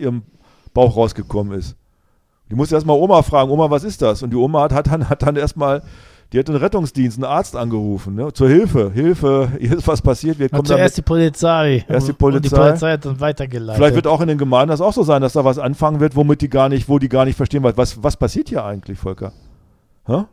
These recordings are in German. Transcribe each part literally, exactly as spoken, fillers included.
ihrem Bauch rausgekommen ist. Die musste erstmal Oma fragen, Oma, was ist das? Und die Oma hat, hat dann, hat dann erstmal, die hat den Rettungsdienst, einen Arzt angerufen, ne? Zur Hilfe, Hilfe, hier ist was passiert. Wir kommen zuerst die Polizei. Erst die Polizei. Und die Polizei hat dann weitergeleitet. Vielleicht wird auch in den Gemeinden das auch so sein, dass da was anfangen wird, womit die gar nicht, wo die gar nicht verstehen, was, was passiert hier eigentlich, Volker? Hä?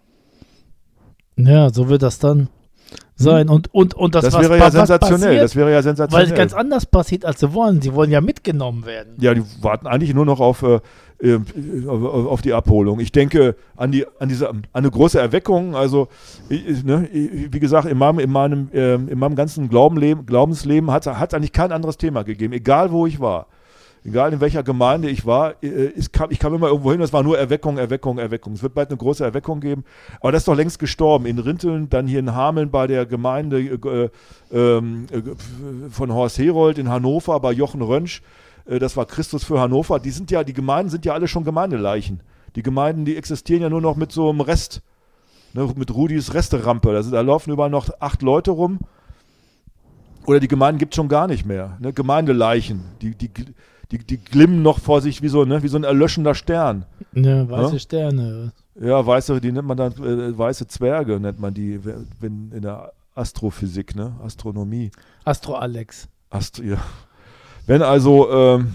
Ja, so wird das dann sein. Und, und, und das, das was, wäre ja was sensationell. Passiert, das wäre ja sensationell. weil es ganz anders passiert, als sie wollen. Sie wollen ja mitgenommen werden. Ja, die warten eigentlich nur noch auf, äh, äh, auf die Abholung. Ich denke an die, an diese, an eine große Erweckung. Also, ich, ne, wie gesagt, in meinem, in meinem, äh, in meinem ganzen Glaubenleben, Glaubensleben hat es eigentlich kein anderes Thema gegeben, egal wo ich war. Egal in welcher Gemeinde ich war, ich kam, ich kam immer irgendwo hin, das war nur Erweckung, Erweckung, Erweckung. Es wird bald eine große Erweckung geben, aber das ist doch längst gestorben. In Rinteln, dann hier in Hameln bei der Gemeinde äh, äh, von Horst Herold, in Hannover bei Jochen Rönsch, äh, das war Christus für Hannover. Die sind ja, die Gemeinden sind ja alle schon Gemeindeleichen. Die Gemeinden, die existieren ja nur noch mit so einem Rest, ne, mit Rudis Resterampe. Da, sind, da laufen überall noch acht Leute rum. Oder die Gemeinden gibt es schon gar nicht mehr. Ne? Gemeindeleichen, die, die Die, die glimmen noch vor sich wie so, ne, wie so ein erlöschender Stern. Ja, weiße ja? Sterne. Ja, weiße, die nennt man dann, äh, weiße Zwerge nennt man die, wenn in der Astrophysik, ne, Astronomie. Astro Alex. Astro, ja. Wenn also, ähm,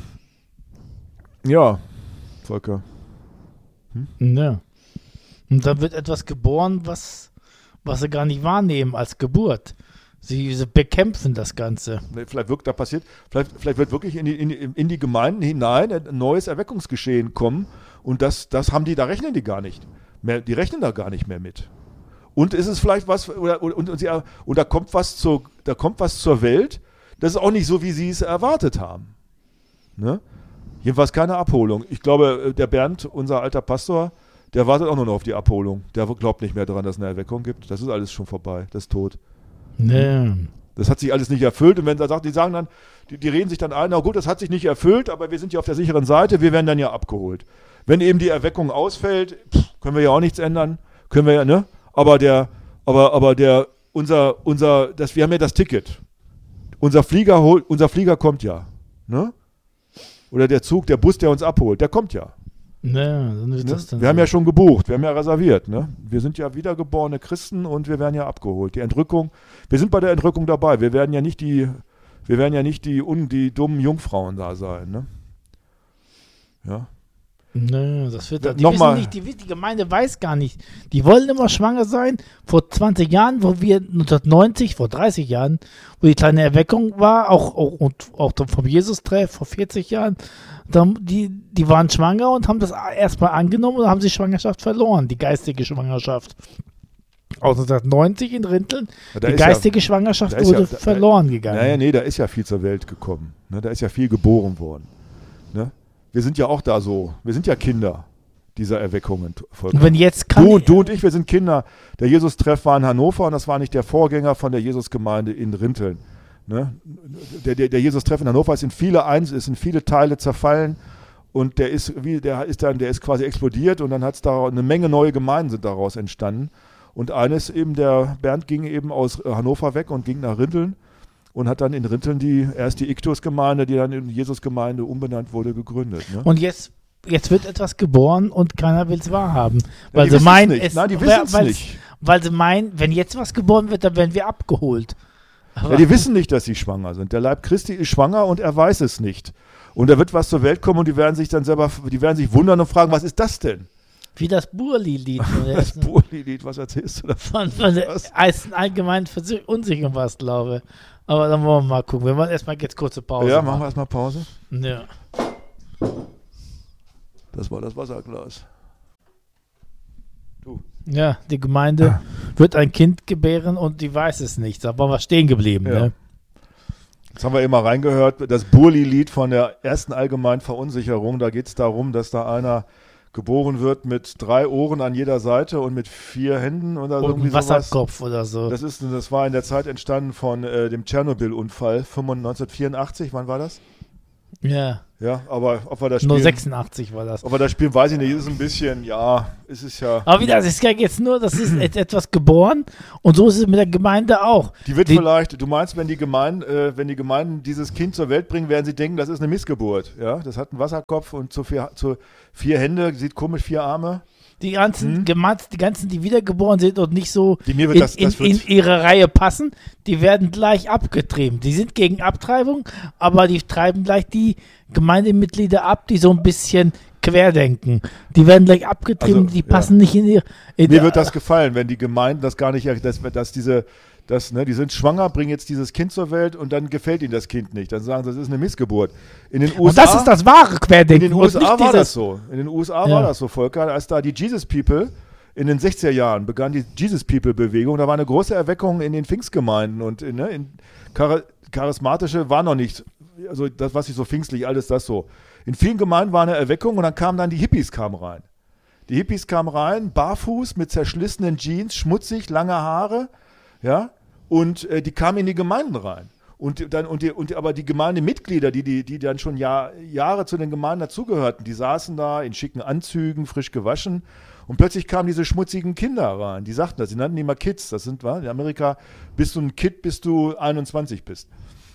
ja, Volker. Hm? Ja. Und dann wird etwas geboren, was, was sie gar nicht wahrnehmen als Geburt. Sie, sie bekämpfen das Ganze. Vielleicht wirkt da passiert, vielleicht, vielleicht wird wirklich in die, in, die, in die Gemeinden hinein ein neues Erweckungsgeschehen kommen und das, das haben die, da rechnen die gar nicht mehr, die rechnen da gar nicht mehr mit. Und ist es vielleicht was, oder, und, und, und, und da kommt was zur, da kommt was zur Welt, das ist auch nicht so, wie sie es erwartet haben. Ne? Jedenfalls keine Abholung. Ich glaube, der Bernd, unser alter Pastor, der wartet auch nur noch auf die Abholung. Der glaubt nicht mehr daran, dass es eine Erweckung gibt. Das ist alles schon vorbei, das ist tot. Nee. Das hat sich alles nicht erfüllt und wenn er sagt, die sagen dann, die, die reden sich dann ein, na gut, das hat sich nicht erfüllt, aber wir sind ja auf der sicheren Seite, wir werden dann ja abgeholt. Wenn eben die Erweckung ausfällt, pff, können wir ja auch nichts ändern, können wir ja, ne? Aber der, aber, aber der, unser, unser, das, wir haben ja das Ticket. Unser Flieger holt, unser Flieger kommt ja, ne? Oder der Zug, der Bus, der uns abholt, der kommt ja. Ja, dann ist ne? das dann wir so. haben ja schon gebucht, wir haben ja reserviert. Ne? Wir sind ja wiedergeborene Christen und wir werden ja abgeholt. Die Entrückung, wir sind bei der Entrückung dabei. Wir werden ja nicht die, wir werden ja nicht die, un, die dummen Jungfrauen da sein. Ne? Ja. Nö, das wird Ja, die noch wissen mal. nicht, die, die Gemeinde weiß gar nicht. Die wollen immer schwanger sein. Vor zwanzig Jahren, wo wir neunzehnhundertneunzig, vor dreißig Jahren, wo die kleine Erweckung war, auch, auch, und auch vom Jesus-Treff vor vierzig Jahren, dann, die, die waren schwanger und haben das erstmal angenommen und haben die Schwangerschaft verloren, die geistige Schwangerschaft. Aus neunzehnhundertneunzig in Rinteln, Ja, da die ist ja- geistige Schwangerschaft da ist wurde ja- da- verloren gegangen. Naja, nee, da ist ja viel zur Welt gekommen. Ne? Da ist ja viel geboren worden. Ne? Wir sind ja auch da so, wir sind ja Kinder dieser Erweckungen. Und wenn jetzt kann Du, du und ich, wir sind Kinder. Der Jesus-Treff war in Hannover und das war nicht der Vorgänger von der Jesus-Gemeinde in Rinteln. Ne? Der, der, der Jesus-Treff in Hannover ist in viele Eins, ist in viele Teile zerfallen und der ist, wie, der ist dann, der ist quasi explodiert und dann hat es da eine Menge neue Gemeinden sind daraus entstanden. Und eines eben, der Bernd ging eben aus Hannover weg und ging nach Rinteln und hat dann in Rinteln die, erst die Iktus-Gemeinde, die dann in Jesus-Gemeinde umbenannt wurde, gegründet. Ne? Und jetzt, jetzt wird etwas geboren und keiner will es wahrhaben. Ja, Weil die sie wissen's meinen, nicht. es, Nein, die weil- wissen's weil's- nicht. Weil sie meinen, wenn jetzt was geboren wird, dann werden wir abgeholt. Aber Ja, die wissen nicht, dass sie schwanger sind. Der Leib Christi ist schwanger und er weiß es nicht. Und da wird was zur Welt kommen und die werden sich dann selber, die werden sich wundern und fragen, was ist das denn? wie das Burli-Lied. Das Burli-Lied, was erzählst du da? Von, von der Was? ersten allgemeinen Verunsicherung war es, glaube ich. Aber dann wollen wir mal gucken. Wir wollen erstmal jetzt kurze Pause Ja, machen wir erstmal Pause. Ja. Das war das Wasserglas. Du. Ja, die Gemeinde wird ein Kind gebären und die weiß es nicht. Da waren wir stehen geblieben. Ja. Ne? Jetzt haben wir eben mal reingehört, das Burli-Lied von der ersten allgemeinen Verunsicherung. Da geht es darum, dass da einer geboren wird mit drei Ohren an jeder Seite und mit vier Händen oder Und irgendwie ein sowas. Wasserkopf oder so. Das, ist, das war in der Zeit entstanden von äh, dem Tschernobyl-Unfall neunzehnhundertvierundachtzig. Wann war das? Ja. Ja, aber ob wir das spielen... Nur sechsundachtzig war das. Ob wir das spielen, weiß ich nicht. Ist ein bisschen, ja, es ist ja... Aber wieder, das ist ja jetzt nur, das ist etwas geboren und so ist es mit der Gemeinde auch. Die wird die, vielleicht, du meinst, wenn die Gemeinden, äh, wenn die Gemeinden dieses Kind zur Welt bringen, werden sie denken, das ist eine Missgeburt. Ja, das hat einen Wasserkopf und so vier, so vier Hände, sieht komisch, vier Arme. Die ganzen, hm? Gemeinde, die ganzen, die wiedergeboren sind und nicht so die, mir wird in, das, das in, in ihre Reihe passen, die werden gleich abgetrieben. Die sind gegen Abtreibung, aber die treiben gleich die Gemeindemitglieder ab, die so ein bisschen querdenken. Die werden gleich abgetrieben, also, die passen ja. nicht in ihr... In mir wird das gefallen, wenn die Gemeinden das gar nicht, dass, dass diese... Das, ne, die sind schwanger, bringen jetzt dieses Kind zur Welt und dann gefällt ihnen das Kind nicht. Dann sagen sie, das ist eine Missgeburt. In den U S A, und das ist das wahre Querdenken. In den U S A war dieses, das so. In den U S A ja. war das so, Volker. Als da die Jesus People in den sechziger Jahren begann die Jesus People-Bewegung, da war eine große Erweckung in den Pfingstgemeinden und ne, in Char- charismatische war noch nicht, also das, was ich so pfingstlich, alles das so. In vielen Gemeinden war eine Erweckung und dann kamen dann die Hippies kamen rein. Die Hippies kamen rein, barfuß, mit zerschlissenen Jeans, schmutzig, lange Haare, ja, und äh, die kamen in die Gemeinden rein. Und dann, und die, und die, aber die Gemeindemitglieder, die, die, die dann schon Jahr, Jahre zu den Gemeinden dazugehörten, die saßen da in schicken Anzügen, frisch gewaschen. Und plötzlich kamen diese schmutzigen Kinder rein. Die sagten das, sie nannten die immer Kids. Das sind, in Amerika bist du ein Kid, bis du einundzwanzig bist.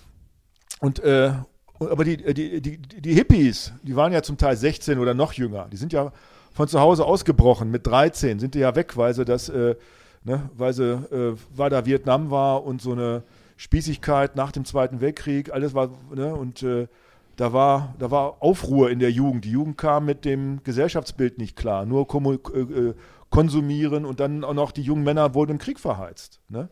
Und, äh, aber die, die, die, die Hippies, die waren ja zum Teil sechzehn oder noch jünger. Die sind ja von zu Hause ausgebrochen. Mit dreizehn sind die ja weg, weil sie das... Äh, Ne, weil sie, äh, weil da Vietnam war und so eine Spießigkeit nach dem Zweiten Weltkrieg, alles war, ne, und äh, da war, da war Aufruhr in der Jugend. Die Jugend kam mit dem Gesellschaftsbild nicht klar, nur kommu- äh, konsumieren und dann auch noch die jungen Männer wurden im Krieg verheizt. Ne?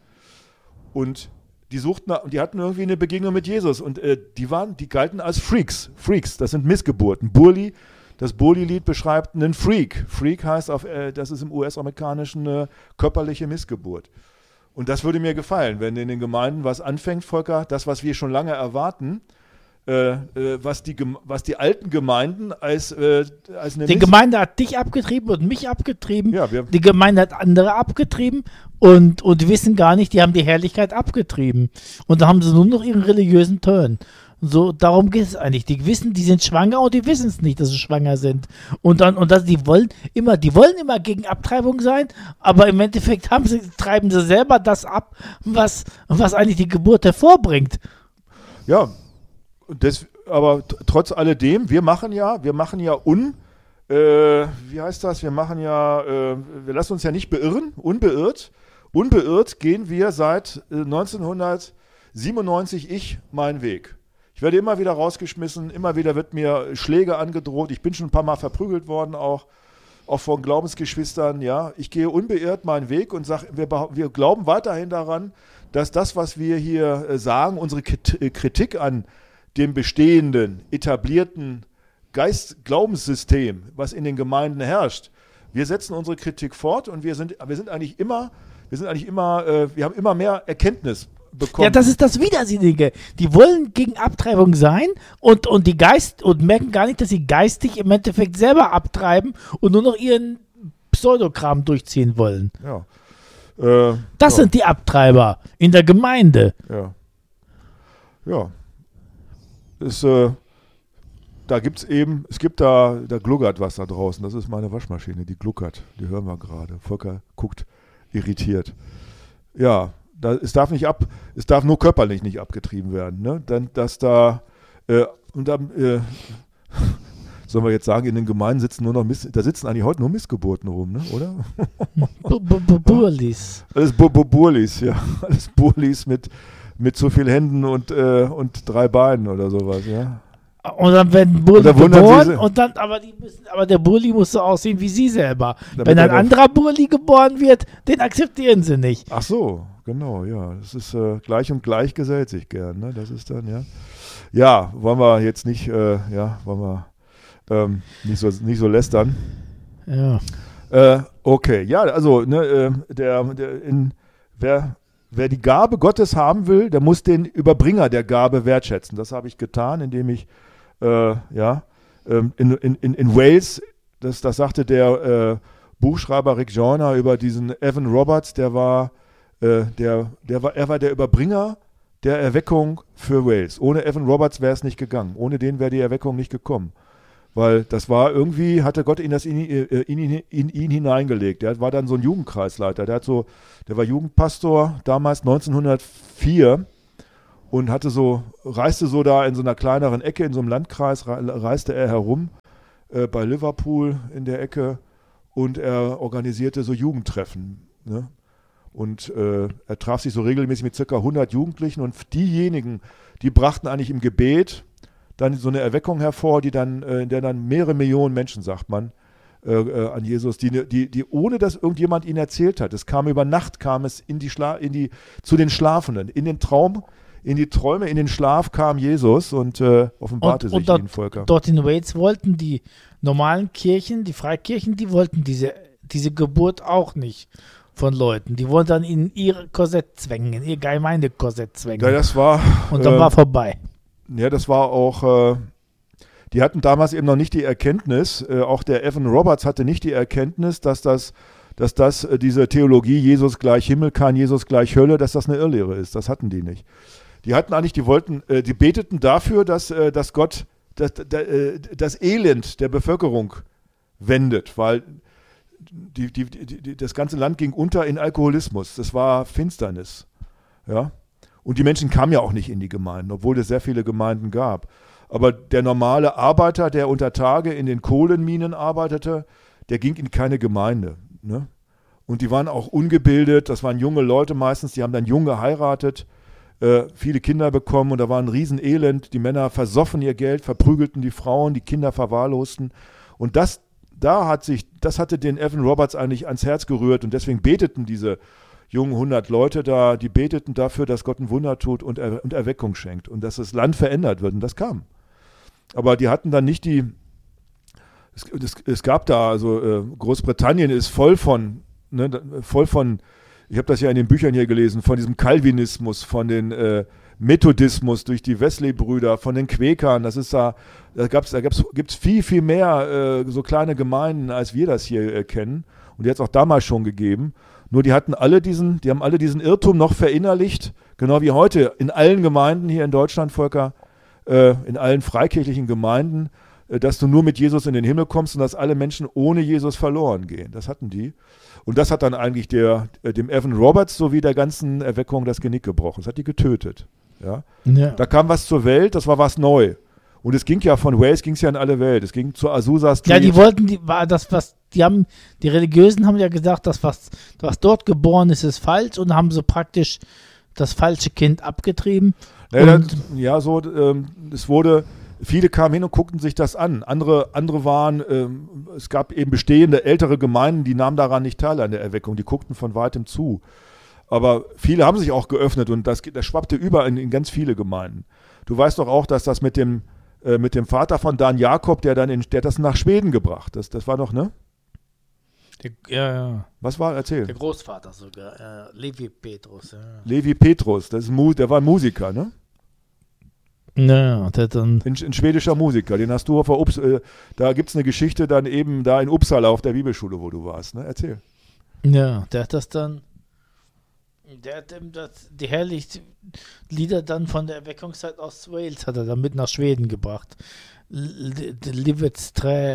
Und die suchten, die hatten irgendwie eine Begegnung mit Jesus und äh, die waren, die galten als Freaks. Freaks, das sind Missgeburten. Burli, das Burli-Lied beschreibt einen Freak. Freak heißt, auf, äh, das ist im U S-amerikanischen eine körperliche Missgeburt. Und das würde mir gefallen, wenn in den Gemeinden was anfängt, Volker, das, was wir schon lange erwarten, äh, äh, was, die, was die alten Gemeinden als, äh, als eine Die Miss- Gemeinde hat dich abgetrieben und mich abgetrieben. Ja, wir- die Gemeinde hat andere abgetrieben und, und wissen gar nicht, die haben die Herrlichkeit abgetrieben. Und da haben sie nur noch ihren religiösen Turn. So, darum geht es eigentlich. Die wissen, die sind schwanger und die wissen es nicht, dass sie schwanger sind. Und dann, und das, die wollen immer, die wollen immer gegen Abtreibung sein, aber im Endeffekt haben sie, treiben sie selber das ab, was, was eigentlich die Geburt hervorbringt. Ja, das, aber t- trotz alledem, wir machen ja, wir machen ja un, äh, wie heißt das, wir machen ja, äh, wir lassen uns ja nicht beirren, unbeirrt. Unbeirrt gehen wir seit äh, neunzehnhundertsiebenundneunzig ich meinen Weg. Ich werde immer wieder rausgeschmissen, immer wieder wird mir Schläge angedroht. Ich bin schon ein paar Mal verprügelt worden, auch, auch von Glaubensgeschwistern. Ja, ich gehe unbeirrt meinen Weg und sage, wir, behau- wir glauben weiterhin daran, dass das, was wir hier äh, sagen, unsere Krit- Kritik an dem bestehenden, etablierten Geist- Glaubenssystem, was in den Gemeinden herrscht, wir setzen unsere Kritik fort und wir sind, wir sind eigentlich immer, wir sind eigentlich immer, äh, wir haben immer mehr Erkenntnis bekommen. Ja, das ist das Widersinnige. Die wollen gegen Abtreibung sein und, und die Geist und merken gar nicht, dass sie geistig im Endeffekt selber abtreiben und nur noch ihren Pseudokram durchziehen wollen. Ja. Äh, Das ja. sind die Abtreiber in der Gemeinde. Ja. Ja. Es, äh, da gibt es eben, es gibt da, da gluckert was da draußen. Das ist meine Waschmaschine, die gluckert. Die hören wir gerade. Volker guckt irritiert. Ja, da, es darf nicht ab, es darf nur körperlich nicht abgetrieben werden. Ne? Dann, dass da, äh, und dann, äh, sollen wir jetzt sagen, in den Gemeinden sitzen nur noch, Miss, da sitzen eigentlich heute nur Missgeburten rum, ne? Oder? Burlis. Alles Bu- Bu- Burlis, ja. Alles Burlis mit, mit zu viel Händen und, äh, und drei Beinen oder sowas, ja. Und dann werden Burli da wundern geboren sie sich. und dann, aber die müssen, aber der Burli muss so aussehen wie sie selber. Damit Wenn ein er- anderer Burli geboren wird, den akzeptieren sie nicht. Ach so, genau, ja. Das ist äh, gleich und gleich gesellt sich gern, ne? Das ist dann, ja. Ja, wollen wir jetzt nicht, äh, ja, wollen wir ähm, nicht, so, nicht so lästern. Ja. Äh, okay, ja, also, ne, äh, der, der in, wer, wer die Gabe Gottes haben will, der muss den Überbringer der Gabe wertschätzen. Das habe ich getan, indem ich, äh, ja, ähm, in, in, in, in Wales, das, das sagte der äh, Buchschreiber Rick Joyner über diesen Evan Roberts, der war, äh, der, der war, er war der Überbringer der Erweckung für Wales. Ohne Evan Roberts wäre es nicht gegangen. Ohne den wäre die Erweckung nicht gekommen. Weil das war irgendwie, hatte Gott in, das in, in, in, in ihn hineingelegt. Der war dann so ein Jugendkreisleiter. Der, hat so, der war Jugendpastor damals neunzehnhundertvier und hatte so, reiste so da in so einer kleineren Ecke, in so einem Landkreis, reiste er herum, äh, bei Liverpool in der Ecke, und er organisierte so Jugendtreffen. Ne? Und äh, er traf sich so regelmäßig mit ca. hundert Jugendlichen, und diejenigen, die brachten eigentlich im Gebet dann so eine Erweckung hervor, die dann, äh, in der dann mehrere Millionen Menschen, sagt man, äh, äh, an Jesus, die, die, die ohne dass irgendjemand ihnen erzählt hat, es kam über Nacht, kam es in die Schla- in die, zu den Schlafenden, in den Traum, in die Träume, in den Schlaf kam Jesus und äh, offenbarte und, sich und dort, ihnen Volker. Dort in Wales wollten die normalen Kirchen, die Freikirchen, die wollten diese, diese Geburt auch nicht von Leuten. Die wollten dann in ihr Korsett zwängen, in ihr Gemeindekorsett zwängen. Ja, das war... Und dann äh, war vorbei. Ja, das war auch, äh, die hatten damals eben noch nicht die Erkenntnis, äh, auch der Evan Roberts hatte nicht die Erkenntnis, dass das, dass das äh, diese Theologie Jesus gleich Himmel, kein Jesus gleich Hölle, dass das eine Irrlehre ist. Das hatten die nicht. Die hatten eigentlich, die wollten, äh, die beteten dafür, dass, äh, dass Gott das, das, das Elend der Bevölkerung wendet, weil die, die, die, das ganze Land ging unter in Alkoholismus. Das war Finsternis. Ja. Und die Menschen kamen ja auch nicht in die Gemeinden, obwohl es sehr viele Gemeinden gab. Aber der normale Arbeiter, der unter Tage in den Kohlenminen arbeitete, der ging in keine Gemeinde. Ne? Und die waren auch ungebildet, das waren junge Leute meistens, die haben dann jung geheiratet, äh, viele Kinder bekommen, und da war ein Riesenelend. Die Männer versoffen ihr Geld, verprügelten die Frauen, die Kinder verwahrlosten. Und das, da hat sich, das hatte den Evan Roberts eigentlich ans Herz gerührt, und deswegen beteten diese jungen hundert Leute da, die beteten dafür, dass Gott ein Wunder tut und, er, und Erweckung schenkt und dass das Land verändert wird, und das kam. Aber die hatten dann nicht die, es, es, es gab da, also äh, Großbritannien ist voll von, ne, voll von, ich habe das ja in den Büchern hier gelesen, von diesem Calvinismus, von den äh, Methodismus durch die Wesley-Brüder, von den Quäkern, das ist da, da gab's, da gab's, gibt's viel, viel mehr äh, so kleine Gemeinden, als wir das hier äh, kennen, und die hat es auch damals schon gegeben. Nur die hatten alle diesen, die haben alle diesen Irrtum noch verinnerlicht, genau wie heute in allen Gemeinden hier in Deutschland, Volker, äh, in allen freikirchlichen Gemeinden, äh, dass du nur mit Jesus in den Himmel kommst und dass alle Menschen ohne Jesus verloren gehen. Das hatten die. Und das hat dann eigentlich der, äh, dem Evan Roberts sowie der ganzen Erweckung das Genick gebrochen. Das hat die getötet. Ja? Ja. Da kam was zur Welt, das war was neu. Und es ging ja von Wales, ging es ja in alle Welt. Es ging zur Azusa Street. Ja, die wollten, die, war das, was, die haben, die Religiösen haben ja gesagt, dass was, was dort geboren ist, ist falsch, und haben so praktisch das falsche Kind abgetrieben. Ja, und das, ja so, ähm, es wurde, viele kamen hin und guckten sich das an. Andere, andere waren, ähm, es gab eben bestehende ältere Gemeinden, die nahmen daran nicht teil an der Erweckung, die guckten von weitem zu. Aber viele haben sich auch geöffnet, und das, das schwappte über in, in ganz viele Gemeinden. Du weißt doch auch, dass das mit dem mit dem Vater von Dan Jakob, der dann in, der hat das nach Schweden gebracht. Das, das war doch, ne? Der, ja, ja. Was war? Erzähl. Der Großvater sogar, äh, Levi Petrus. Ja. Levi Petrus, das ist ein, der war ein Musiker, ne? Ja, der dann. Ein, ein schwedischer Musiker, den hast du auf der Ups, äh, da gibt es eine Geschichte dann eben da in Uppsala auf der Bibelschule, wo du warst, ne? Erzähl. Ja, der hat das dann. Der hat ihm das, die herrlichen Lieder dann von der Erweckungszeit aus Wales hat er dann mit nach Schweden gebracht. Livets Trä,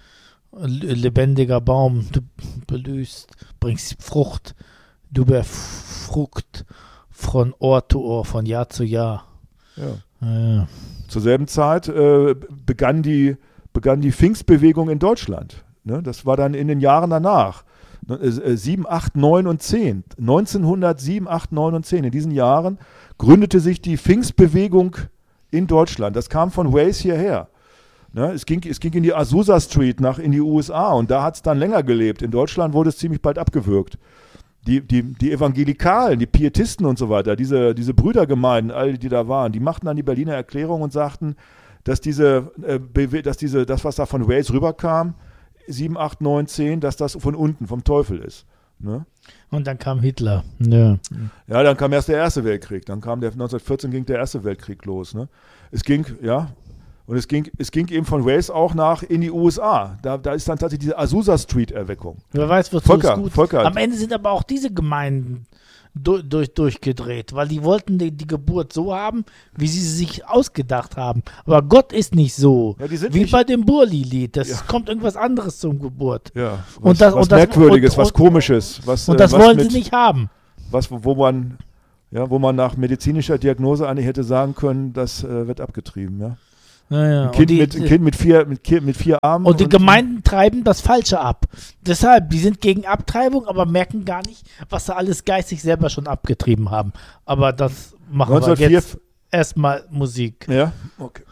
lebendiger Baum, du blühst, bringst Frucht, du befrucht von Ohr zu Ohr, von Jahr zu Jahr. Ja. Ja. Zur selben Zeit äh, begann, die, begann die Pfingstbewegung in Deutschland. Ne? Das war dann in den Jahren danach. sieben, acht, neun und zehn. neunzehnhundertsieben, acht, neun und zehn. In diesen Jahren gründete sich die Pfingstbewegung in Deutschland. Das kam von Wales hierher. Ne, es, ging, es ging in die Azusa Street nach in die U S A, und da hat es dann länger gelebt. In Deutschland wurde es ziemlich bald abgewürgt. Die, die, die Evangelikalen, die Pietisten und so weiter, diese, diese Brüdergemeinden, alle, die da waren, die machten dann die Berliner Erklärung und sagten, dass, diese, äh, dass diese, das, was da von Wales rüberkam, sieben, acht, neun, zehn, dass das von unten, vom Teufel ist. Ne? Und dann kam Hitler. Ja. Ja, dann kam erst der Erste Weltkrieg. Dann kam der neunzehnhundertvierzehn ging der Erste Weltkrieg los. Ne? Es ging, ja, und es ging, es ging eben von Wales auch nach in die U S A. Da, da ist dann tatsächlich diese Azusa Street Erweckung. Wer weiß, wozu Volker, es gut. Volker. Am Ende sind aber auch diese Gemeinden durch, durch, durchgedreht, weil die wollten die, die Geburt so haben, wie sie sie sich ausgedacht haben. Aber Gott ist nicht so. Ja, die sind wie nicht, bei dem Burli-Lied. Das Ja. kommt irgendwas anderes zum Geburt. ja, was, Und das- was und das- Merkwürdiges, und- was und- Komisches. Was, Und äh, das was wollen mit, sie nicht haben. Was, wo man, ja, wo man nach medizinischer Diagnose eigentlich hätte sagen können, das äh, wird abgetrieben. Ja? Naja, Ein, kind und die, mit, ein Kind mit vier, mit, Ki- mit vier Armen. und die Gemeinden treiben das Falsche ab. Deshalb, die sind gegen Abtreibung, aber merken gar nicht, was sie alles geistig selber schon abgetrieben haben. Aber das machen wir neunzehnhundertvier jetzt erstmal Musik. Ja, okay.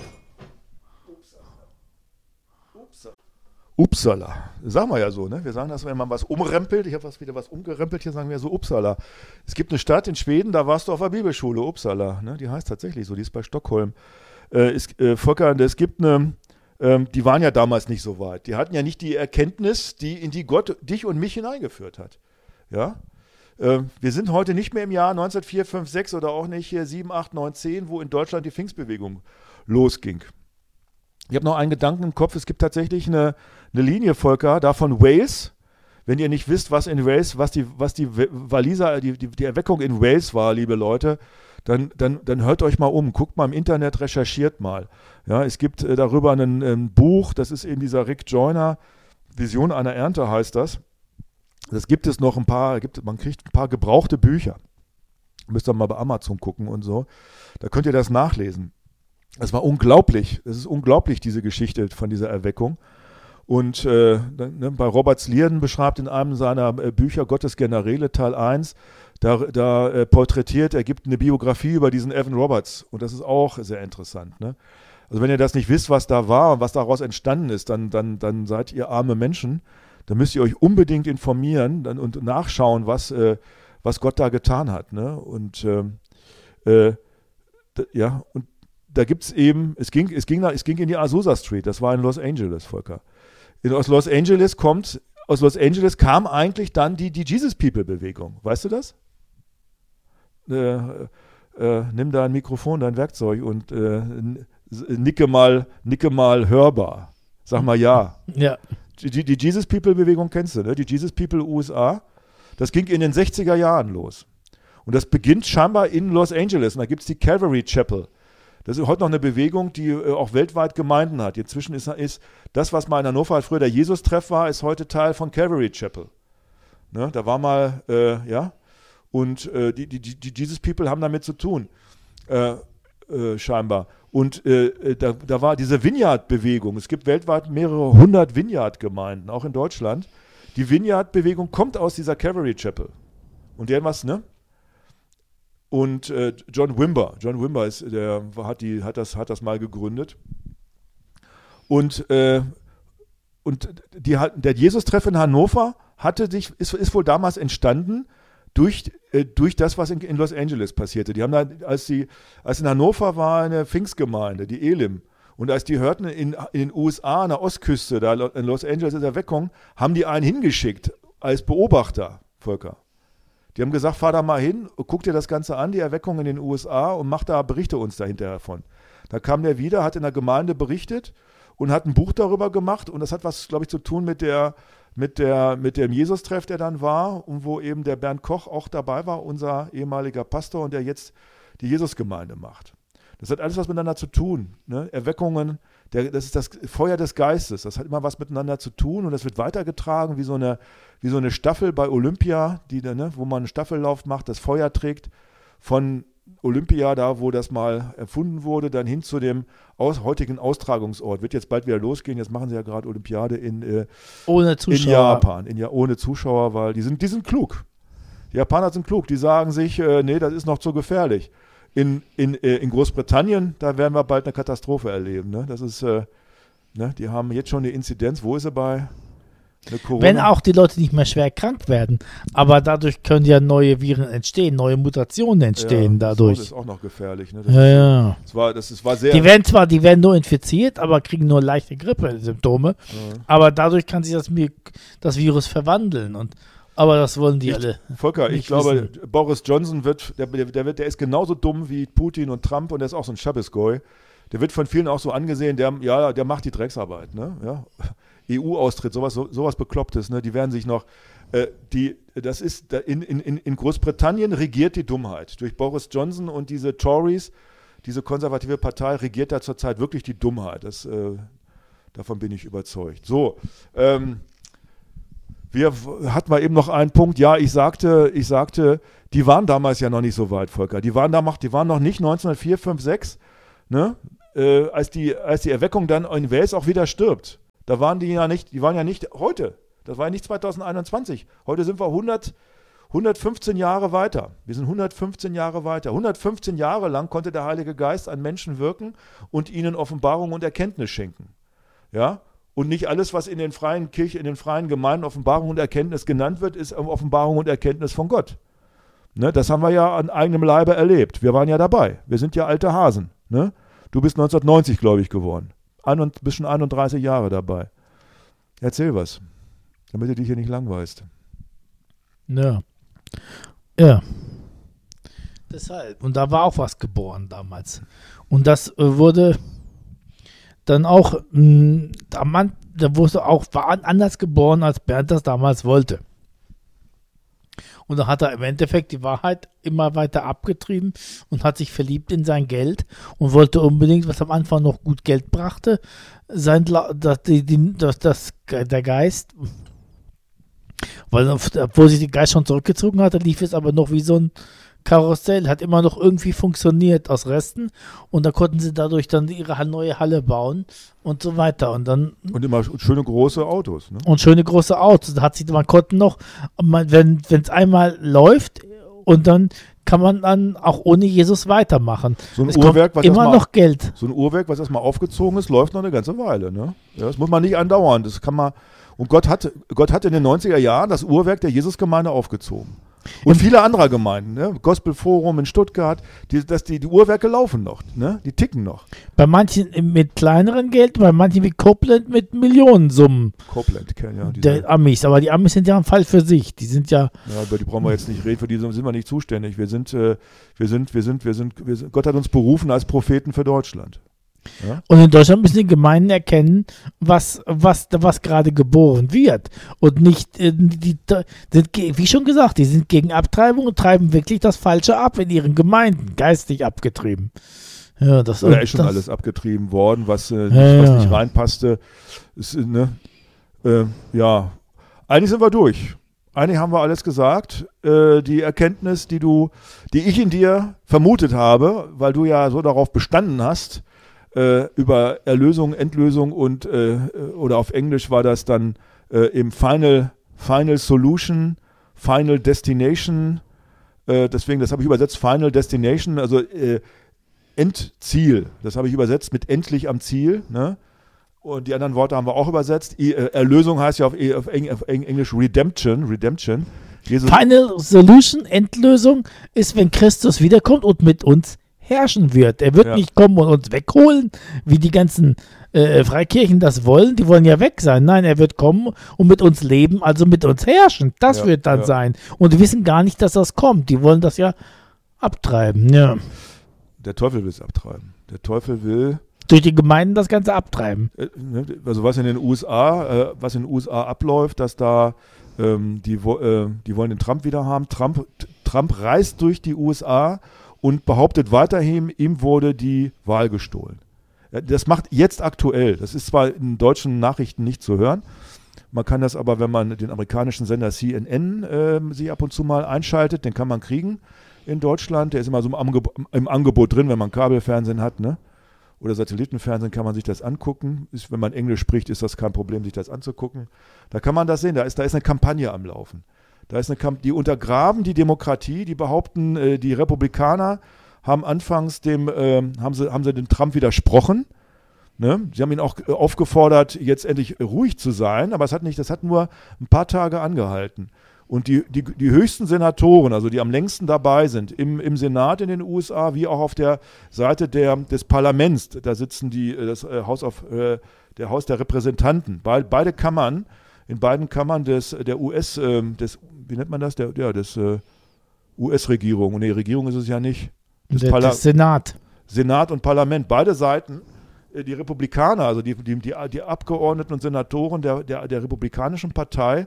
Upsala. Sagen wir ja so, ne? Wir sagen das, wenn man was umrempelt. Ich habe was wieder was umgerempelt, hier sagen wir so Uppsala. Es gibt eine Stadt in Schweden, da warst du auf der Bibelschule, Uppsala. Ne? Die heißt tatsächlich so, die ist bei Stockholm. Äh, es, äh, Volker, es gibt eine, ähm, die waren ja damals nicht so weit. Die hatten ja nicht die Erkenntnis, die, in die Gott dich und mich hineingeführt hat. Ja? Äh, wir sind heute nicht mehr im Jahr neunzehnhundertvier, fünf, sechs oder auch nicht hier sieben, acht, neun, zehn, wo in Deutschland die Pfingstbewegung losging. Ich habe noch einen Gedanken im Kopf, es gibt tatsächlich eine, eine Linie, Volker, da von Wales. Wenn ihr nicht wisst, was in Wales, was die, was die Waliser, die, die, die Erweckung in Wales war, liebe Leute, dann, dann, dann hört euch mal um, guckt mal im Internet, recherchiert mal. Ja, es gibt äh, darüber ein, ein Buch, das ist eben dieser Rick Joyner, Vision einer Ernte heißt das. Das gibt es noch ein paar, gibt, man kriegt ein paar gebrauchte Bücher. Müsst ihr mal bei Amazon gucken und so. Da könnt ihr das nachlesen. Das war unglaublich. Es ist unglaublich, diese Geschichte von dieser Erweckung. Und äh, ne, bei Robert Slierden beschreibt in einem seiner äh, Bücher Gottes Generäle Teil eins, da, da äh, porträtiert, er gibt eine Biografie über diesen Evan Roberts. Und das ist auch sehr interessant. Ne? Also wenn ihr das nicht wisst, was da war und was daraus entstanden ist, dann, dann, dann seid ihr arme Menschen. Dann müsst ihr euch unbedingt informieren dann, und nachschauen, was, äh, was Gott da getan hat. Ne? Und ähm, äh, d- ja, und da gibt es eben, es ging, es, ging nach, es ging in die Azusa Street, das war in Los Angeles, Volker. In, aus Los Angeles kommt, aus Los Angeles kam eigentlich dann die, die Jesus People Bewegung. Weißt du das? Äh, äh, nimm da ein Mikrofon, dein Werkzeug und äh, nicke mal, nicke mal hörbar. Sag mal ja. Ja. Die, die Jesus People Bewegung kennst du, ne? Die Jesus People U S A. Das ging in den sechziger Jahren los. Und das beginnt scheinbar in Los Angeles. Und da gibt es die Calvary Chapel. Das ist heute noch eine Bewegung, die äh, auch weltweit Gemeinden hat. Inzwischen ist, ist das, was mal in Hannover halt früher der Jesus-Treff war, ist heute Teil von Calvary Chapel. Ne? Da war mal, äh, ja, und äh, die, die, die Jesus People haben damit zu tun, äh, äh, scheinbar. Und äh, da, da war diese Vineyard-Bewegung. Es gibt weltweit mehrere hundert Vineyard-Gemeinden, auch in Deutschland. Die Vineyard-Bewegung kommt aus dieser Calvary Chapel. Und der was, ne? Und äh, John Wimber, John Wimber ist, der hat, die, hat, das, hat das mal gegründet. Und, äh, und die, der Jesus-Treff in Hannover hatte sich, ist, ist wohl damals entstanden durch, äh, durch das, was in, in Los Angeles passierte. Die haben da, als, die, als in Hannover war eine Pfingstgemeinde, die Elim. Und als die hörten, in, in den U S A, an der Ostküste, da in Los Angeles ist Erweckung, haben die einen hingeschickt als Beobachter, Volker. Die haben gesagt, fahr da mal hin, guck dir das Ganze an, die Erweckung in den U S A und mach da, berichte uns da hinterher von. Da kam der wieder, hat in der Gemeinde berichtet und hat ein Buch darüber gemacht und das hat was, glaube ich, zu tun mit der, mit der, mit dem Jesus-Treff, der dann war und wo eben der Bernd Koch auch dabei war, unser ehemaliger Pastor und der jetzt die Jesus-Gemeinde macht. Das hat alles was miteinander zu tun. Ne? Erweckungen, der, das ist das Feuer des Geistes. Das hat immer was miteinander zu tun und das wird weitergetragen wie so eine, wie so eine Staffel bei Olympia, die, ne, wo man einen Staffellauf macht, das Feuer trägt von Olympia, da wo das mal erfunden wurde, dann hin zu dem aus, heutigen Austragungsort. Wird jetzt bald wieder losgehen. Jetzt machen sie ja gerade Olympiade in, äh, Ohne Zuschauer. in Japan. In, ja, ohne Zuschauer, weil die sind, die sind klug. Die Japaner sind klug. Die sagen sich, äh, nee, das ist noch zu gefährlich. In, in, äh, in Großbritannien, da werden wir bald eine Katastrophe erleben. Ne? Das ist, äh, ne? Die haben jetzt schon eine Inzidenz. Wo ist sie bei? Eine Corona? Wenn auch die Leute nicht mehr schwer krank werden. Aber dadurch können ja neue Viren entstehen, neue Mutationen entstehen ja, dadurch. Das ist auch noch gefährlich. Ne? Das Ja, ist, ja. Das war, das ist, war sehr. Die werden zwar, die werden nur infiziert, aber kriegen nur leichte Grippesymptome. Ja. Aber dadurch kann sich das, Mi- das Virus verwandeln. Und, aber das wollen die Ich, alle. Volker, ich nicht glaube, wissen. Boris Johnson wird der, der, wird, der ist genauso dumm wie Putin und Trump und der ist auch so ein Schabesgoy. Der wird von vielen auch so angesehen, der, ja, der macht die Drecksarbeit. Ne? Ja. E U-Austritt, sowas, so, sowas Beklopptes. Ne? Die werden sich noch, Äh, die, das ist, in, in, in Großbritannien regiert die Dummheit. Durch Boris Johnson und diese Tories, diese konservative Partei, regiert da zurzeit wirklich die Dummheit. Das, äh, davon bin ich überzeugt. So, ähm, wir hatten wir eben noch einen Punkt. Ja, ich sagte, ich sagte, die waren damals ja noch nicht so weit, Volker. Die waren, da, die waren noch nicht neunzehnhundertvier, fünf, sechs, ne? äh, als, die, als die Erweckung dann in Wales auch wieder stirbt. Da waren die ja nicht, die waren ja nicht heute. Das war ja nicht zweitausendeinundzwanzig. Heute sind wir hundert, hundertfünfzehn Jahre weiter. Wir sind hundertfünfzehn Jahre weiter. hundertfünfzehn Jahre lang konnte der Heilige Geist an Menschen wirken und ihnen Offenbarung und Erkenntnis schenken. Ja? Und nicht alles, was in den freien Kirchen, in den freien Gemeinden Offenbarung und Erkenntnis genannt wird, ist Offenbarung und Erkenntnis von Gott. Ne? Das haben wir ja an eigenem Leibe erlebt. Wir waren ja dabei. Wir sind ja alte Hasen. Ne? Du bist neunzehnhundertneunzig, glaube ich, geworden. Ein, bist schon einunddreißig Jahre dabei. Erzähl was, damit du dich hier nicht langweilst. Ja. Ja. Deshalb. Und da war auch was geboren damals. Und das äh, wurde dann auch, mh, da, man, da wurde auch war anders geboren, als Bernd das damals wollte. Und dann hat er im Endeffekt die Wahrheit immer weiter abgetrieben und hat sich verliebt in sein Geld und wollte unbedingt, was am Anfang noch gut Geld brachte, sein, dass, die, die, dass das, der Geist, weil obwohl sich der Geist schon zurückgezogen hatte, lief es aber noch wie so ein Karussell, hat immer noch irgendwie funktioniert aus Resten und da konnten sie dadurch dann ihre neue Halle bauen und so weiter und dann und immer schöne große Autos, ne? Und schöne große Autos, da hat sich, man konnte noch, man, wenn es einmal läuft und dann kann man dann auch ohne Jesus weitermachen. So ein es Uhrwerk, was immer mal, noch Geld. So ein Uhrwerk, was erstmal aufgezogen ist, läuft noch eine ganze Weile, ne? Ja, das muss man nicht andauern, das kann man, und Gott hat, Gott hat in den neunziger Jahren das Uhrwerk der Jesusgemeinde aufgezogen. Und viele andere Gemeinden, ne? Gospelforum in Stuttgart, die, dass die, die Uhrwerke laufen noch, ne? Die ticken noch. Bei manchen mit kleineren Geld, bei manchen wie Copeland mit Millionensummen. Copeland kennen ja. Der Amis, aber die Amis sind ja ein Fall für sich. Die sind ja. Ja, über die brauchen wir jetzt nicht reden, für die sind wir nicht zuständig. Wir sind, äh, wir sind, wir sind, wir sind, wir sind, Gott hat uns berufen als Propheten für Deutschland. Ja? Und in Deutschland müssen die Gemeinden erkennen, was, was, was gerade geboren wird. Und nicht, äh, die, die, die, wie schon gesagt, die sind gegen Abtreibung und treiben wirklich das Falsche ab in ihren Gemeinden, geistig abgetrieben. Ja, das Oder ist schon das, alles abgetrieben worden, was, äh, nicht, ja, was ja. nicht reinpasste. Ist, ne? äh, ja, eigentlich sind wir durch. Eigentlich haben wir alles gesagt. Äh, die Erkenntnis, die du, die ich in dir vermutet habe, weil du ja so darauf bestanden hast, Äh, über Erlösung, Endlösung und äh, oder auf Englisch war das dann äh, im Final, Final Solution, Final Destination, äh, deswegen, das habe ich übersetzt, Final Destination, also äh, Endziel, das habe ich übersetzt mit endlich am Ziel, ne? Und die anderen Worte haben wir auch übersetzt. I, äh, Erlösung heißt ja auf, auf, Eng, auf Englisch Redemption, Redemption. Jesus Final Solution, Endlösung ist, wenn Christus wiederkommt und mit uns herrschen wird. Er wird ja. nicht kommen und uns wegholen, wie die ganzen äh, Freikirchen das wollen. Die wollen ja weg sein. Nein, er wird kommen und mit uns leben, also mit uns herrschen. Das ja, wird dann ja. sein. Und die wissen gar nicht, dass das kommt. Die wollen das ja abtreiben. Ja. Der Teufel will es abtreiben. Der Teufel will durch die Gemeinden das Ganze abtreiben. Äh, ne, also was in den U S A, äh, was in den U S A abläuft, dass da ähm, die, äh, die wollen den Trump wieder haben. Trump, Trump reist durch die U S A und behauptet weiterhin, ihm wurde die Wahl gestohlen. Das macht jetzt aktuell, das ist zwar in deutschen Nachrichten nicht zu hören, man kann das aber, wenn man den amerikanischen Sender C N N äh, sich ab und zu mal einschaltet, den kann man kriegen in Deutschland, der ist immer so im, Angeb- im Angebot drin, wenn man Kabelfernsehen hat, ne? Oder Satellitenfernsehen kann man sich das angucken. Ist, wenn man Englisch spricht, ist das kein Problem, sich das anzugucken. Da kann man das sehen, da ist, da ist eine Kampagne am Laufen. Da ist eine Kamp- die untergraben die Demokratie, die behaupten, äh, die Republikaner haben anfangs dem, äh, haben sie, haben sie dem Trump widersprochen. Ne? Sie haben ihn auch äh, aufgefordert, jetzt endlich ruhig zu sein, aber es hat nicht, das hat nur ein paar Tage angehalten. Und die, die, die höchsten Senatoren, also die am längsten dabei sind, im, im Senat in den U S A, wie auch auf der Seite der, des Parlaments, da sitzen die, das äh, Haus of, äh, der Haus der Repräsentanten, Be- beide Kammern, in beiden Kammern des, der U S, äh, des, wie nennt man das, der, ja, des äh, U S-Regierung, nee, Regierung ist es ja nicht. Des Der, Parla- des Senat. Senat und Parlament, beide Seiten, äh, die Republikaner, also die, die, die, die Abgeordneten und Senatoren der, der, der Republikanischen Partei,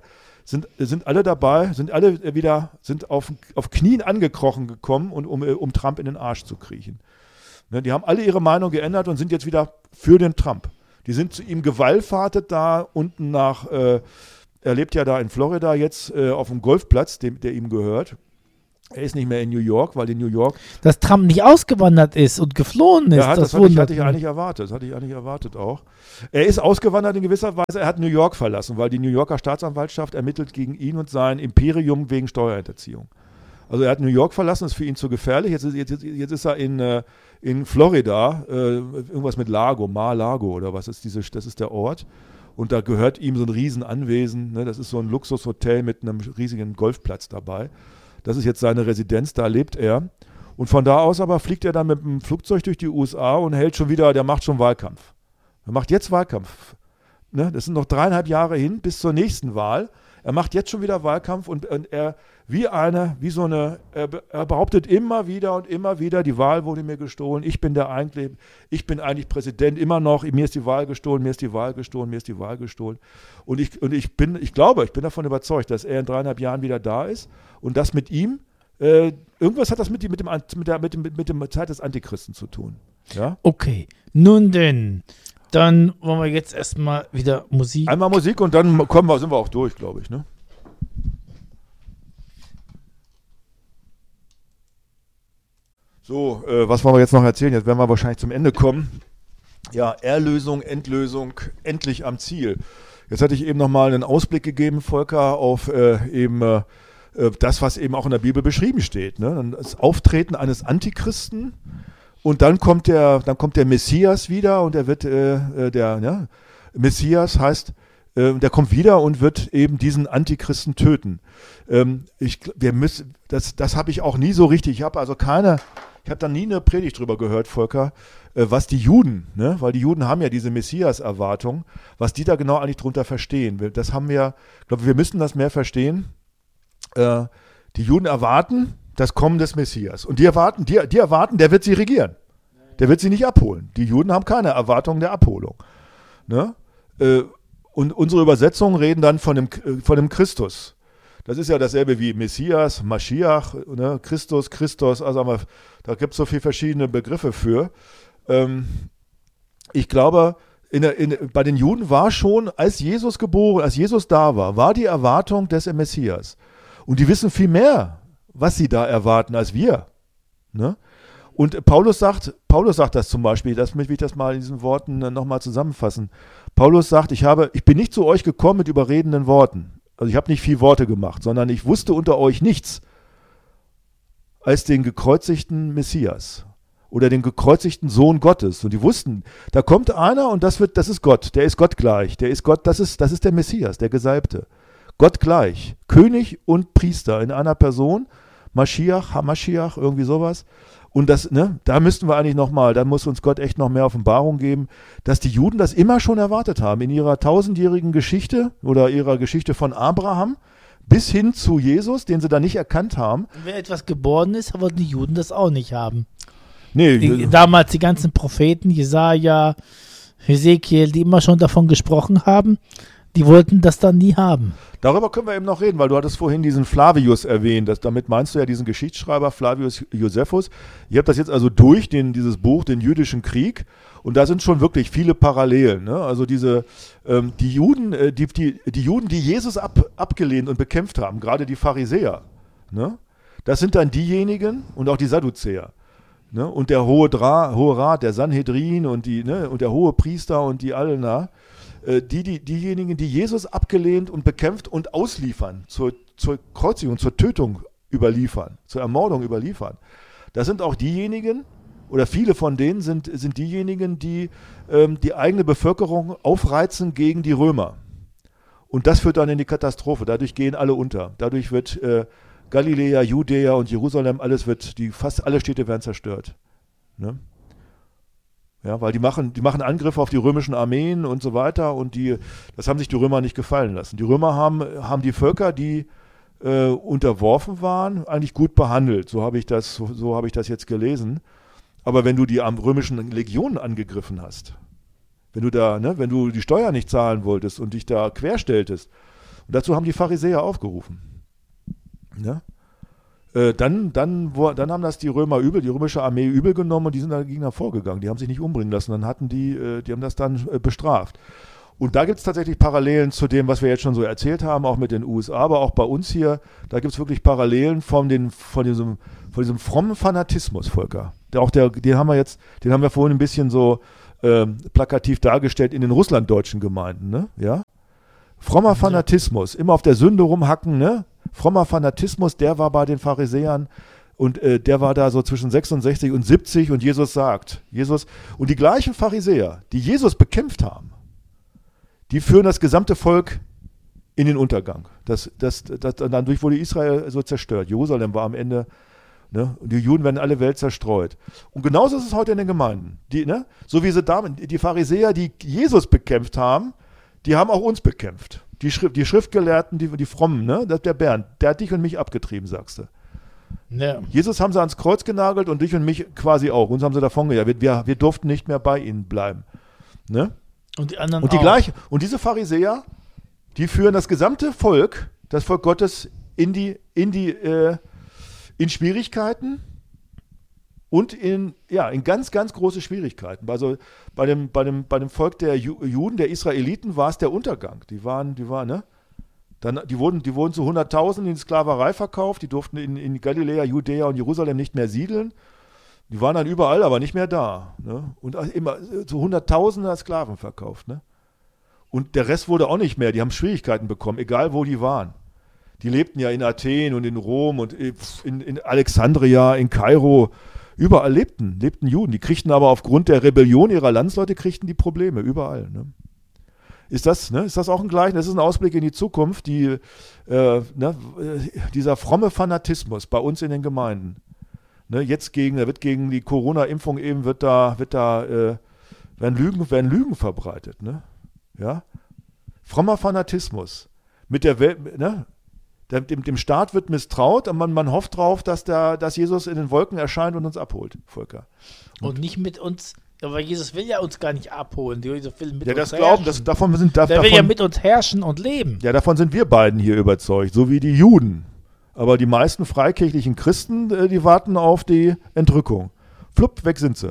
sind, sind alle dabei, sind alle wieder, sind auf, auf Knien angekrochen gekommen, und, um, um Trump in den Arsch zu kriechen. Ne, die haben alle ihre Meinung geändert und sind jetzt wieder für den Trump. Die sind zu ihm gewallfahrtet da unten nach, äh, er lebt ja da in Florida jetzt äh, auf dem Golfplatz, dem, der ihm gehört. Er ist nicht mehr in New York, weil in New York... Dass Trump nicht ausgewandert ist und geflohen ist, ja, hat, das, das hatte ich, hatte ich eigentlich erwartet. Das hatte ich eigentlich erwartet auch. Er ist ausgewandert in gewisser Weise. Er hat New York verlassen, weil die New Yorker Staatsanwaltschaft ermittelt gegen ihn und sein Imperium wegen Steuerhinterziehung. Also er hat New York verlassen, ist für ihn zu gefährlich. Jetzt ist, jetzt, jetzt ist er in, äh, in Florida, äh, irgendwas mit Lago, Mar-Lago oder was ist diese, das ist der Ort. Und da gehört ihm so ein Riesenanwesen. Ne? Das ist so ein Luxushotel mit einem riesigen Golfplatz dabei. Das ist jetzt seine Residenz, da lebt er. Und von da aus aber fliegt er dann mit dem Flugzeug durch die U S A und hält schon wieder, der macht schon Wahlkampf. Er macht jetzt Wahlkampf. Ne? Das sind noch dreieinhalb Jahre hin bis zur nächsten Wahl. Er macht jetzt schon wieder Wahlkampf und, und er, wie eine, wie so eine, er, er behauptet immer wieder und immer wieder, die Wahl wurde mir gestohlen, ich bin der eigentlich, ich bin eigentlich Präsident, immer noch, mir ist die Wahl gestohlen, mir ist die Wahl gestohlen, mir ist die Wahl gestohlen. Und ich, und ich bin, ich glaube, ich bin davon überzeugt, dass er in dreieinhalb Jahren wieder da ist und das mit ihm, äh, irgendwas hat das mit, mit, dem, mit, der, mit, dem, mit dem Zeit des Antichristen zu tun. Ja? Okay, nun denn, dann wollen wir jetzt erstmal wieder Musik. Einmal Musik und dann kommen wir, sind wir auch durch, glaube ich, ne? So, äh, was wollen wir jetzt noch erzählen? Jetzt werden wir wahrscheinlich zum Ende kommen. Ja, Erlösung, Endlösung, endlich am Ziel. Jetzt hatte ich eben nochmal einen Ausblick gegeben, Volker, auf äh, eben äh, das, was eben auch in der Bibel beschrieben steht. Ne? Das Auftreten eines Antichristen und dann kommt der, dann kommt der Messias wieder und er wird, äh, der ja, Messias heißt, äh, der kommt wieder und wird eben diesen Antichristen töten. Ähm, ich, wir müssen, das, das habe ich auch nie so richtig, ich habe also keine... Ich habe da nie eine Predigt drüber gehört, Volker, äh, was die Juden, ne, weil die Juden haben ja diese Messias-Erwartung, was die da genau eigentlich drunter verstehen. Das haben wir, ich glaube, wir müssen das mehr verstehen. Äh, die Juden erwarten das Kommen des Messias. Und die erwarten, die, die erwarten, der wird sie regieren. Der wird sie nicht abholen. Die Juden haben keine Erwartung der Abholung. Ne? Äh, und unsere Übersetzungen reden dann von dem, äh, von dem Christus. Das ist ja dasselbe wie Messias, Maschiach, ne? Christus, Christus, also da gibt es so viele verschiedene Begriffe für. Ähm, ich glaube, in der, in, bei den Juden war schon, als Jesus geboren, als Jesus da war, war die Erwartung des Messias. Und die wissen viel mehr, was sie da erwarten, als wir. Ne? Und Paulus sagt, Paulus sagt das zum Beispiel, das möchte ich das mal in diesen Worten nochmal zusammenfassen. Paulus sagt, ich, habe, ich bin nicht zu euch gekommen mit überredenden Worten. Also ich habe nicht viel Worte gemacht, sondern ich wusste unter euch nichts als den gekreuzigten Messias oder den gekreuzigten Sohn Gottes. Und die wussten, da kommt einer und das wird, das ist Gott, der ist Gott gleich, der ist Gott, das ist, das ist der Messias, der Gesalbte. Gott gleich, König und Priester in einer Person, Maschiach, Hamaschiach, irgendwie sowas. Und das, ne, da müssten wir eigentlich nochmal, da muss uns Gott echt noch mehr Offenbarung geben, dass die Juden das immer schon erwartet haben, in ihrer tausendjährigen Geschichte oder ihrer Geschichte von Abraham bis hin zu Jesus, den sie da nicht erkannt haben. Und wer etwas geboren ist, wollten die Juden das auch nicht haben. Nee, die, damals die ganzen Propheten, Jesaja, Hesekiel, die immer schon davon gesprochen haben, die wollten das dann nie haben. Darüber können wir eben noch reden, weil du hattest vorhin diesen Flavius erwähnt. Das, damit meinst du ja diesen Geschichtsschreiber Flavius Josephus. Ich habe das jetzt also durch, den, dieses Buch, den jüdischen Krieg. Und da sind schon wirklich viele Parallelen. Ne? Also diese, ähm, die, Juden, äh, die, die, die Juden, die Jesus ab, abgelehnt und bekämpft haben, gerade die Pharisäer, ne? Das sind dann diejenigen und auch die Sadduzäer. Ne? Und der hohe, Dra, hohe Rat, der Sanhedrin und, die, ne? und der hohe Priester und die alle, na, Die, die, diejenigen, die Jesus abgelehnt und bekämpft und ausliefern, zur, zur Kreuzigung, zur Tötung überliefern, zur Ermordung überliefern. Das sind auch diejenigen, oder viele von denen sind, sind diejenigen, die ähm, die eigene Bevölkerung aufreizen gegen die Römer. Und das führt dann in die Katastrophe. Dadurch gehen alle unter. Dadurch wird äh, Galiläa, Judäa und Jerusalem, alles wird, die, fast alle Städte werden zerstört. Ne? Ja, weil die machen, die machen Angriffe auf die römischen Armeen und so weiter und die, das haben sich die Römer nicht gefallen lassen. Die Römer haben, haben die Völker, die äh, unterworfen waren, eigentlich gut behandelt. So habe ich das, so, so habe ich das jetzt gelesen. Aber wenn du die römischen Legionen angegriffen hast, wenn du da, ne, wenn du die Steuer nicht zahlen wolltest und dich da querstelltest Und dazu haben die Pharisäer aufgerufen. Ja? Äh, dann, dann, wo, dann haben das die Römer übel, die römische Armee übel genommen und die sind dagegen hervorgegangen. Die haben sich nicht umbringen lassen. Dann hatten die, äh, die haben das dann äh, bestraft. Und da gibt es tatsächlich Parallelen zu dem, was wir jetzt schon so erzählt haben, auch mit den U S A, aber auch bei uns hier. Da gibt es wirklich Parallelen von, den, von, diesem, von diesem frommen Fanatismus, Volker. Der auch der, den haben wir jetzt, den haben wir vorhin ein bisschen so ähm, plakativ dargestellt in den russlanddeutschen Gemeinden, ne? Ja? Frommer Fanatismus, immer auf der Sünde rumhacken, ne? Frommer Fanatismus, der war bei den Pharisäern und äh, der war da so zwischen sechsundsechzig und siebzig und Jesus sagt, Jesus, und die gleichen Pharisäer, die Jesus bekämpft haben, die führen das gesamte Volk in den Untergang. Das, das, das, dadurch wurde Israel so zerstört. Jerusalem war am Ende, ne, und die Juden werden in alle Welt zerstreut. Und genauso ist es heute in den Gemeinden. Die, ne, so wie sie damals, die Pharisäer, die Jesus bekämpft haben, die haben auch uns bekämpft. Die, Schrift, die Schriftgelehrten, die, die Frommen, ne? Der Bernd, der hat dich und mich abgetrieben, sagst du. Ja. Jesus haben sie ans Kreuz genagelt und dich und mich quasi auch. Uns haben sie davon gejagt. Wir, wir durften nicht mehr bei ihnen bleiben. Ne? Und die anderen und die auch. gleiche, und diese Pharisäer, die führen das gesamte Volk, das Volk Gottes, in die, in die, äh, in Schwierigkeiten und in, ja, in ganz, ganz große Schwierigkeiten. Also bei dem, bei dem, bei dem Volk der Ju- Juden, der Israeliten, war es der Untergang. Die waren, die waren, ne? Dann, die wurden, die wurden zu hunderttausend in Sklaverei verkauft, die durften in, in Galiläa, Judäa und Jerusalem nicht mehr siedeln. Die waren dann überall, aber nicht mehr da. Ne? Und immer zu hunderttausender Sklaven verkauft. Ne? Und der Rest wurde auch nicht mehr. Die haben Schwierigkeiten bekommen, egal wo die waren. Die lebten ja in Athen und in Rom und in, in Alexandria, in Kairo. Überall lebten, lebten Juden. Die kriegten aber aufgrund der Rebellion ihrer Landsleute kriegten die Probleme, überall. Ne? Ist das, ne? Ist das auch ein Gleichnis? Das ist ein Ausblick in die Zukunft, die, äh, ne? dieser fromme Fanatismus bei uns in den Gemeinden. Ne? Jetzt gegen, da wird gegen die Corona-Impfung eben, wird da, wird da, äh, werden Lügen, werden Lügen verbreitet. Ne? Ja? Frommer Fanatismus. Mit der Welt, ne? Dem, dem Staat wird misstraut und man, man hofft drauf, dass, der, dass Jesus in den Wolken erscheint und uns abholt, Volker. Und, und nicht mit uns, aber Jesus will ja uns gar nicht abholen. Jesus will mit ja, uns das glauben, das, davon sind da, Der davon, will ja mit uns herrschen und leben. Ja, davon sind wir beiden hier überzeugt, so wie die Juden. Aber die meisten freikirchlichen Christen, die warten auf die Entrückung. Flupp, weg sind sie.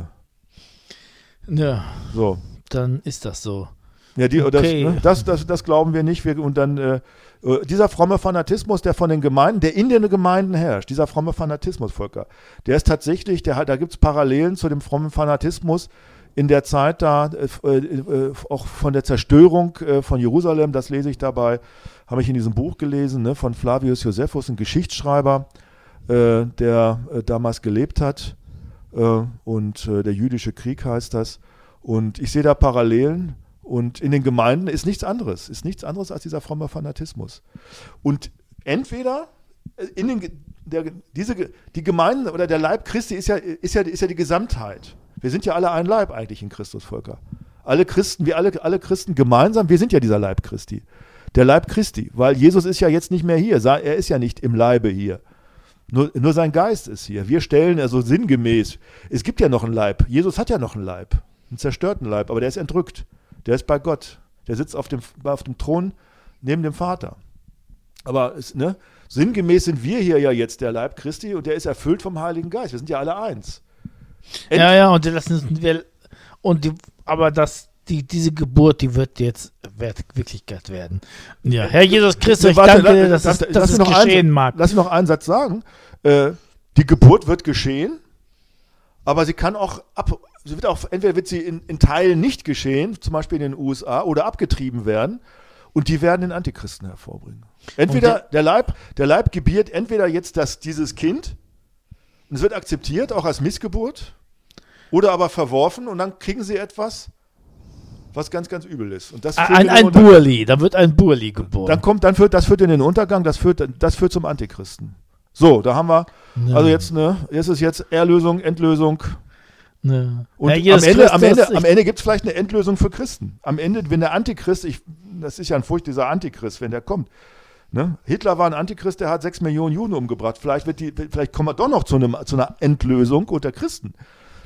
Ja, so. Dann ist das so. Ja, die, okay. das, ne, das, das, das glauben wir nicht. Wir, und dann äh, dieser fromme Fanatismus, der von den Gemeinden, der in den Gemeinden herrscht, dieser fromme Fanatismus, Volker, der ist tatsächlich, der, da gibt es Parallelen zu dem frommen Fanatismus in der Zeit da, äh, äh, auch von der Zerstörung äh, von Jerusalem, das lese ich dabei, habe ich in diesem Buch gelesen, ne, von Flavius Josephus, ein Geschichtsschreiber, äh, der äh, damals gelebt hat, äh, und äh, der jüdische Krieg heißt das. Und ich sehe da Parallelen. Und in den Gemeinden ist nichts anderes, ist nichts anderes als dieser fromme Fanatismus. Und entweder in den, der, diese, die Gemeinden oder der Leib Christi ist ja, ist, ja, ist ja die Gesamtheit. Wir sind ja alle ein Leib eigentlich in Christus, Volker. Alle Christen, wir alle, alle Christen gemeinsam, wir sind ja dieser Leib Christi. Der Leib Christi, weil Jesus ist ja jetzt nicht mehr hier, er ist ja nicht im Leibe hier. Nur, nur sein Geist ist hier. Wir stellen also sinngemäß, es gibt ja noch einen Leib, Jesus hat ja noch einen Leib, einen zerstörten Leib, aber der ist entrückt. Der ist bei Gott. Der sitzt auf dem, auf dem Thron neben dem Vater. Aber es, ne, sinngemäß sind wir hier ja jetzt der Leib Christi und der ist erfüllt vom Heiligen Geist. Wir sind ja alle eins. End- ja, ja, und das ist, und die, aber das, die, diese Geburt, die wird jetzt wird Wirklichkeit werden. Ja, Herr Jesus Christus, ich Warte, danke, la- dass lass- es, lass dass es mich noch geschehen einen, mag. Lass mich noch einen Satz sagen. Äh, die Geburt wird geschehen, aber sie kann auch ab, sie wird auch, entweder wird sie in, in Teilen nicht geschehen, zum Beispiel in den U S A, oder abgetrieben werden, und die werden den Antichristen hervorbringen. Entweder der, der Leib, der Leib gebiert entweder jetzt das, dieses Kind, und es wird akzeptiert, auch als Missgeburt, oder aber verworfen, und dann kriegen sie etwas, was ganz, ganz übel ist. Und das führt Ein, in den ein Untergang. Burli, da wird ein Burli geboren. Dann kommt, dann führt, das führt in den Untergang, das führt, das führt zum Antichristen. So, da haben wir, Ja. also jetzt, ne, jetzt ist jetzt Erlösung, Endlösung. Ja. Und Herr am Jesus Ende, am Christus, Ende, am Ende gibt es vielleicht eine Endlösung für Christen. Am Ende, wenn der Antichrist, ich, das ist ja ein Furcht, dieser Antichrist, wenn der kommt. Ne? Hitler war ein Antichrist, der hat sechs Millionen Juden umgebracht. Vielleicht, wird die, vielleicht kommen wir doch noch zu, einem, zu einer Endlösung unter Christen.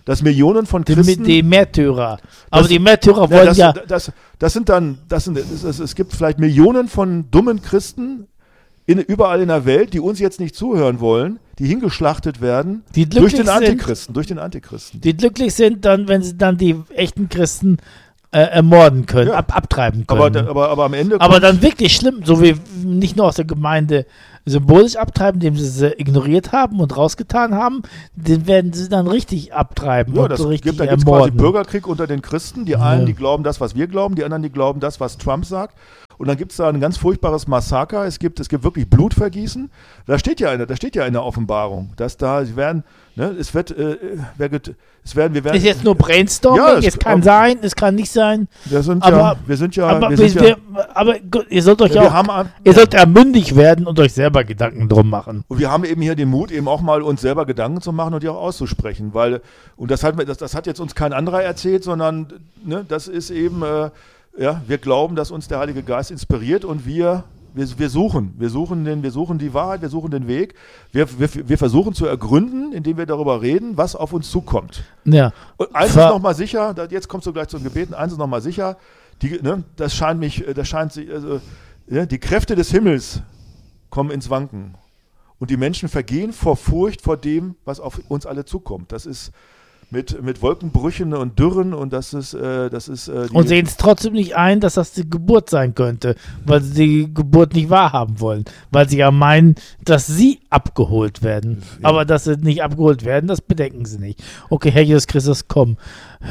dass Millionen von Die, Christen... die Märtyrer. Aber Das- die Märtyrer Ja, wollen das, ja... das, das sind dann, das sind, es, es, es gibt vielleicht Millionen von dummen Christen in, überall in der Welt, die uns jetzt nicht zuhören wollen, die hingeschlachtet werden Die durch glücklich den sind. Antichristen, durch den Antichristen. Die glücklich sind dann, wenn sie dann die echten Christen äh, ermorden können, Ja. ab, abtreiben können. Aber, da- aber, aber am Ende Aber kommt- dann wirklich schlimm, so wie nicht nur aus der Gemeinde symbolisch abtreiben, indem sie sie ignoriert haben und rausgetan haben, den werden sie dann richtig abtreiben ja, und das so richtig gibt, da gibt es quasi ermorden. Bürgerkrieg unter den Christen. Die Ja. einen, die glauben das, was wir glauben, die anderen, die glauben das, was Trump sagt. Und dann gibt es da ein ganz furchtbares Massaker. Es gibt, es gibt wirklich Blutvergießen. Da steht ja eine, da steht ja in der Offenbarung, dass da, sie werden, ne, es wird, äh, wer get, es werden, wir werden. Ist jetzt nur Brainstorming, Ja, es- es kann aber- sein, es kann nicht sein, wir sind aber- ja, wir sind ja, aber, wir wir, sind ja, wir, aber gut, ihr sollt euch ja, wir auch, haben, an- ihr sollt ja mündig werden und euch selber Gedanken drum machen. Und wir haben eben hier den Mut, eben auch mal uns selber Gedanken zu machen und die auch auszusprechen, weil, und das hat, mir- das, das hat jetzt uns kein anderer erzählt, sondern, ne, das ist eben, äh, ja, wir glauben, dass uns der Heilige Geist inspiriert und wir, wir, wir suchen, wir suchen den, wir suchen die Wahrheit, wir suchen den Weg, wir, wir, wir versuchen zu ergründen, indem wir darüber reden, was auf uns zukommt. Ja, Und eins Ver- ist nochmal sicher, da, jetzt kommst du gleich zum Gebeten, eins ist nochmal sicher, die, ne, das scheint mich, das scheint sich, also, ja, die Kräfte des Himmels kommen ins Wanken. Und die Menschen vergehen vor Furcht vor dem, was auf uns alle zukommt. Das ist mit, mit Wolkenbrüchen und Dürren und das ist, äh, das ist äh, die, und sehen es trotzdem nicht ein, dass das die Geburt sein könnte, weil sie die Geburt nicht wahrhaben wollen, weil sie ja meinen, dass sie abgeholt werden. Ja. Aber dass sie nicht abgeholt werden, das bedenken sie nicht. Okay, Herr Jesus Christus, komm.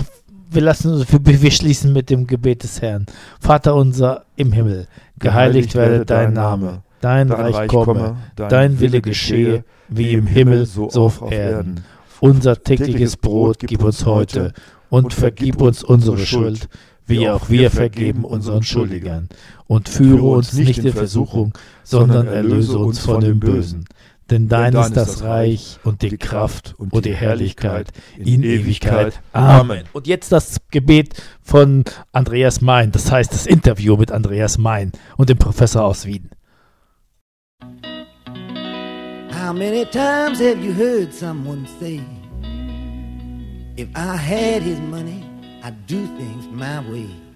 Wir lassen uns, wir, wir schließen mit dem Gebet des Herrn. Vater unser im Himmel, geheiligt werde dein Name, dein Reich komme, dein Wille geschehe, wie im Himmel, so auf Erden. Unser tägliches Brot gib uns heute und vergib uns unsere Schuld, wie auch wir vergeben unseren Schuldigern. Und führe uns nicht in Versuchung, sondern erlöse uns von dem Bösen. Denn dein ist das Reich und die Kraft und die Herrlichkeit in Ewigkeit. Amen. Und jetzt das Gebet von Andreas Mein, das heißt das Interview mit Andreas Mein und dem Professor aus Wien. How many times have you heard someone say, if I had his money, I'd do things my way?